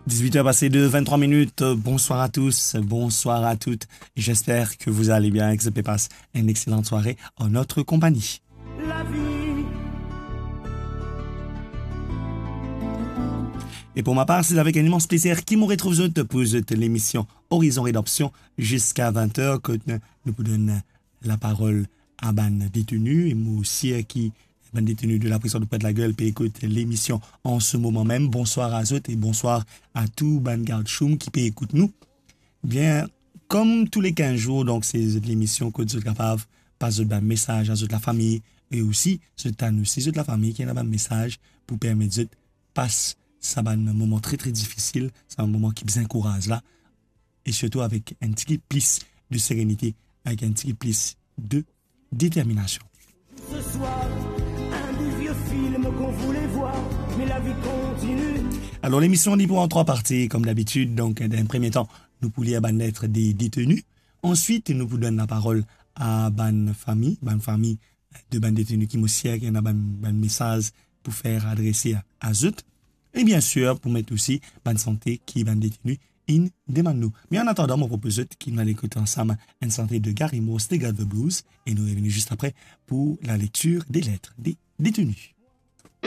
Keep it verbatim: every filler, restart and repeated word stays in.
dix-huit heures passées de vingt-trois minutes. Bonsoir à tous, bonsoir à toutes. J'espère que vous allez bien et que ça passe une excellente soirée en notre compagnie. La vie. Et pour ma part, c'est avec un immense plaisir qui me retrouve pour l'émission Horizon Rédemption jusqu'à vingt heures que nous vous donnons la parole à ban détenu et moi aussi qui ban détenu de la prison de Près de la Gueule puis écoute l'émission en ce moment même. Bonsoir à eux et bonsoir à tout ban garde choum qui peut écouter nous. Bien, comme tous les quinze jours, donc c'est l'émission que vous êtes capable passer un message à la famille et aussi c'est à nous, c'est la famille qui a un message pour permettre de passer ça va un moment très très difficile, c'est un moment qui vous encourage là et surtout avec un petit plus de sérénité, avec un petit plus de détermination. Ce soir, un vieux film qu'on voulait voir, mais la vie continue. Alors l'émission est pour en trois parties comme d'habitude, donc dans un premier temps, nous pourrions être des détenus. Ensuite, nous vous donnons la parole à ban famille, ban famille de ban détenus qui nous siège, qui a un message pour faire adresser à, à eux. Et bien sûr, pour mettre aussi bonne santé qui est détenu in demande nous. Mais en attendant, mon propose qu'il va écouter ensemble une santé de Gary Moore, Stay God the Blues, et nous revenons juste après pour la lecture des lettres des détenus.